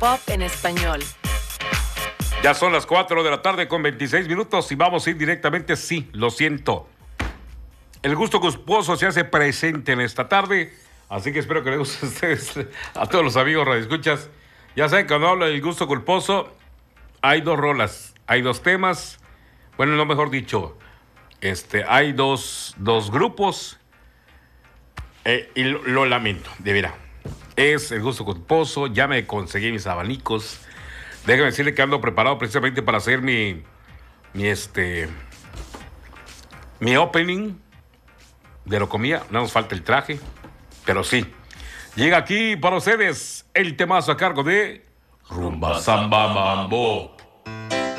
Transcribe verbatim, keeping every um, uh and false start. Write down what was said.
pop en español. Ya son las cuatro de la tarde con veintiséis minutos y vamos a ir directamente, sí, lo siento. El gusto culposo se hace presente en esta tarde, así que espero que les guste a ustedes, a todos los amigos radioescuchas. Ya saben, cuando hablo del gusto culposo, hay dos rolas, hay dos temas, bueno, no mejor dicho, este, hay dos, dos grupos, eh, y lo, lo lamento, de veras. Es el gusto culposo, ya me conseguí mis abanicos. Déjame decirle que ando preparado precisamente para hacer mi, mi este, mi opening de lo comía. No nos falta el traje, pero sí. Llega aquí para ustedes el temazo a cargo de Rumba Samba Mambo.